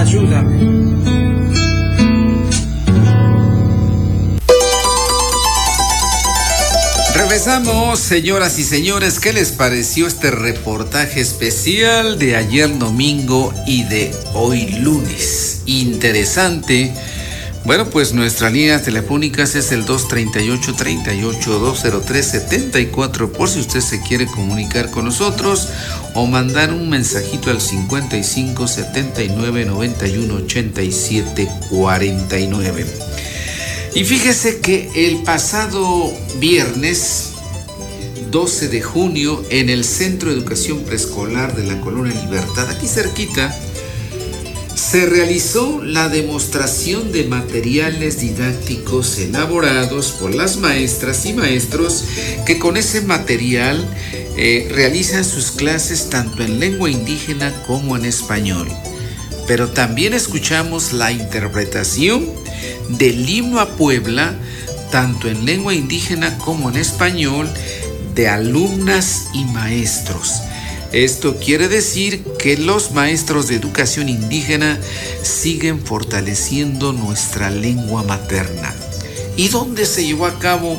ayúdame. Regresamos, señoras y señores. ¿Qué les pareció este reportaje especial de ayer domingo y de hoy lunes? Interesante. Bueno, pues nuestras líneas telefónicas es el 238-203-74 por si usted se quiere comunicar con nosotros o mandar un mensajito al 55 79 91 87 49. Y fíjese que el pasado viernes 12 de junio en el Centro de Educación Preescolar de la Colonia Libertad, aquí cerquita, se realizó la demostración de materiales didácticos elaborados por las maestras y maestros que con ese material realizan sus clases tanto en lengua indígena como en español. Pero también escuchamos la interpretación del himno a Puebla, tanto en lengua indígena como en español, de alumnas y maestros. Esto quiere decir que los maestros de educación indígena siguen fortaleciendo nuestra lengua materna. ¿Y dónde se llevó a cabo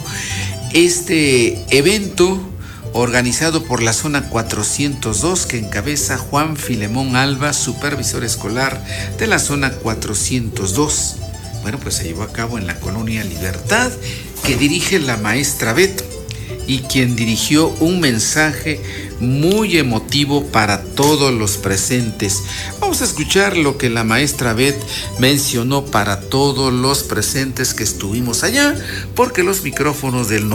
este evento? Organizado por la zona 402, que encabeza Juan Filemón Alba, supervisor escolar de la zona 402. Bueno, pues se llevó a cabo en la Colonia Libertad, que dirige la maestra Beto, y quien dirigió un mensaje muy emotivo para todos los presentes. Vamos a escuchar lo que la maestra Beth mencionó para todos los presentes que estuvimos allá, porque los micrófonos del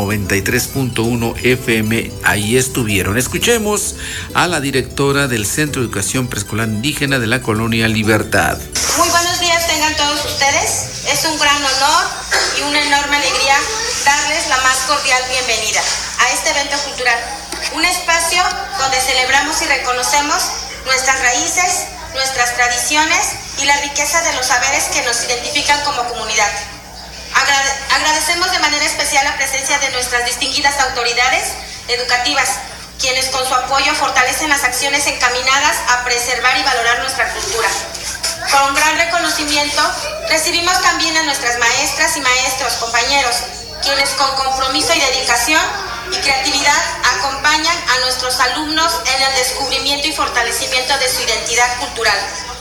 93.1 FM ahí estuvieron. Escuchemos a la directora del Centro de Educación Preescolar Indígena de la Colonia Libertad. Muy buenos días tengan todos ustedes. Es un gran honor y una enorme alegría darles la más cordial bienvenida a este evento cultural. Un espacio donde celebramos y reconocemos nuestras raíces, nuestras tradiciones y la riqueza de los saberes que nos identifican como comunidad. Agradecemos de manera especial la presencia de nuestras distinguidas autoridades educativas, quienes con su apoyo fortalecen las acciones encaminadas a preservar y valorar nuestra cultura. Con gran reconocimiento recibimos también a nuestras maestras y maestros, compañeros, quienes con compromiso y dedicación y creatividad acompañan a nuestros alumnos en el descubrimiento y fortalecimiento de su identidad cultural.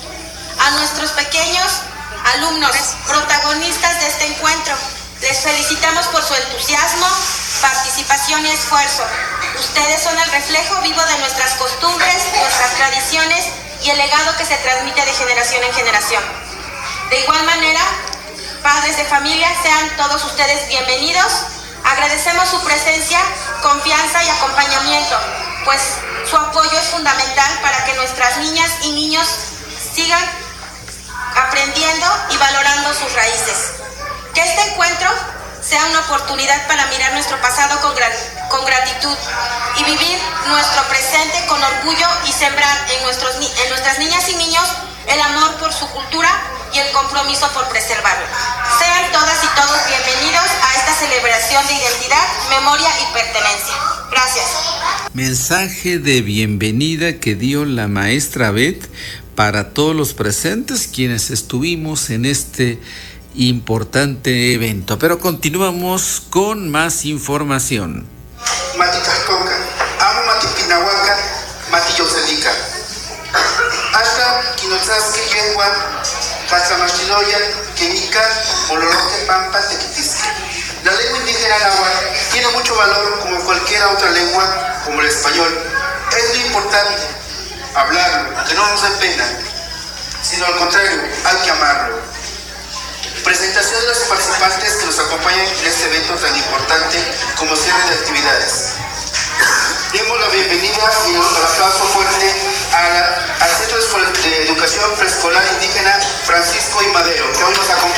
A nuestros pequeños alumnos, protagonistas de este encuentro, les felicitamos por su entusiasmo, participación y esfuerzo. Ustedes son el reflejo vivo de nuestras costumbres, nuestras tradiciones y el legado que se transmite de generación en generación. De igual manera, padres de familia, sean todos ustedes bienvenidos. Agradecemos su presencia, confianza y acompañamiento, pues su apoyo es fundamental para que nuestras niñas y niños sigan aprendiendo y valorando sus raíces. Que este encuentro sea una oportunidad para mirar nuestro pasado con gratitud y vivir nuestro presente con orgullo y sembrar en nuestras niñas y niños el amor por su cultura y el compromiso por preservarlo. Sean todas y todos bienvenidos a esta celebración de identidad, memoria y pertenencia. Gracias. Mensaje de bienvenida que dio la maestra Beth para todos los presentes quienes estuvimos en este importante evento. Pero continuamos con más información. Matitatoca, amo matipinahuaca, matilloselica. Hasta quinotzasque yengua, Pachamachinoya, Quenica, Oloroque, Pampa, Tequitisque. La lengua indígena náhuatl tiene mucho valor como cualquier otra lengua, como el español. Es muy importante hablarlo, que no nos dé pena, sino al contrario, hay que amarlo. Presentación de los participantes que nos acompañan en este evento tan importante como cierre de actividades. Demos la bienvenida y un aplauso fuerte al Centro de Educación Preescolar Indígena Francisco y Madero, que hoy nos acompaña.